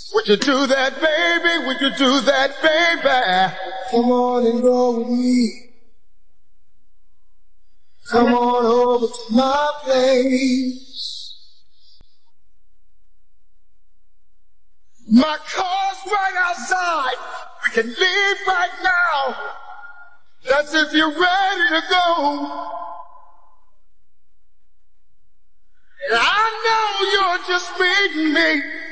Would you do that, baby? Would you do that, baby? Come on and go with me. Come on over to my place. My car's right outside. We can leave right now. That's if you're ready to go. And I know you're just meeting me.